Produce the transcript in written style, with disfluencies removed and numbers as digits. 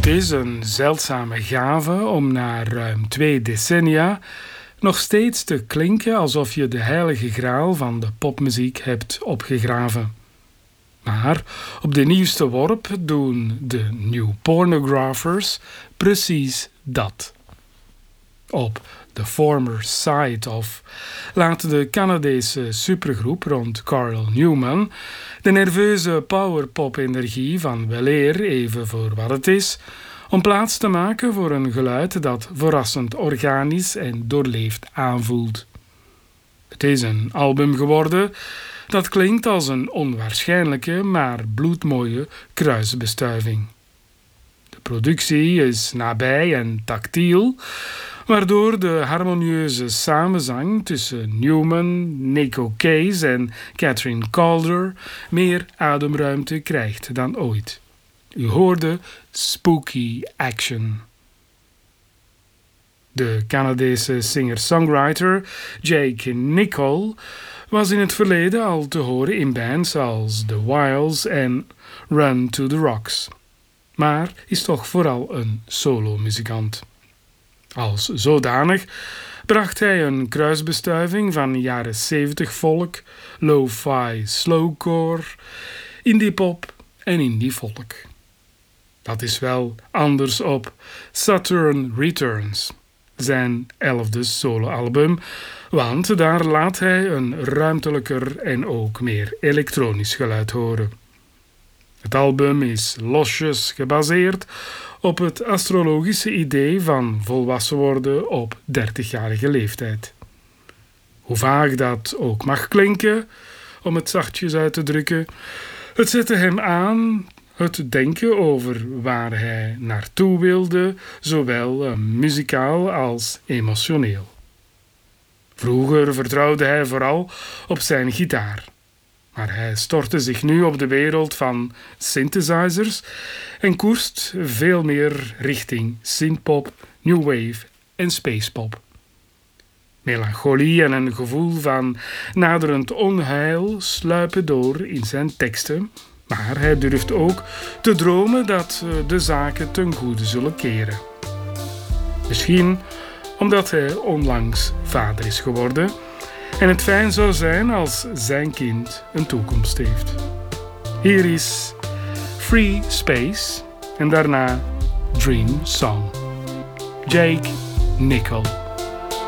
Het is een zeldzame gave om na ruim 2 decennia nog steeds te klinken alsof je de heilige graal van de popmuziek hebt opgegraven. Maar op de nieuwste worp doen de New Pornographers precies dat. Op The Former Side of laat de Canadese supergroep rond Carl Newman de nerveuze powerpop-energie van weleer even voor wat het is, om plaats te maken voor een geluid dat verrassend organisch en doorleefd aanvoelt. Het is een album geworden dat klinkt als een onwaarschijnlijke, maar bloedmooie kruisbestuiving. De productie is nabij en tactiel, waardoor de harmonieuze samenzang tussen Newman, Nico Case en Catherine Calder meer ademruimte krijgt dan ooit. U hoorde Spooky Action. De Canadese singer-songwriter Jake Nicol was in het verleden al te horen in bands als The Wiles en Run to the Rocks, maar is toch vooral een solomuzikant. Als zodanig bracht hij een kruisbestuiving van jaren 70 folk, lo-fi slowcore, indie-pop en indie-folk. Dat is wel anders op Saturn Returns, zijn 11e soloalbum, want daar laat hij een ruimtelijker en ook meer elektronisch geluid horen. Het album is losjes gebaseerd op het astrologische idee van volwassen worden op 30-jarige leeftijd. Hoe vaag dat ook mag klinken, om het zachtjes uit te drukken, het zette hem aan het denken over waar hij naartoe wilde, zowel muzikaal als emotioneel. Vroeger vertrouwde hij vooral op zijn gitaar, maar hij stortte zich nu op de wereld van synthesizers en koerst veel meer richting synthpop, new wave en spacepop. Melancholie en een gevoel van naderend onheil sluipen door in zijn teksten, maar hij durft ook te dromen dat de zaken ten goede zullen keren. Misschien omdat hij onlangs vader is geworden en het fijn zou zijn als zijn kind een toekomst heeft. Hier is Free Space en daarna Dream Song. Jake Nicol.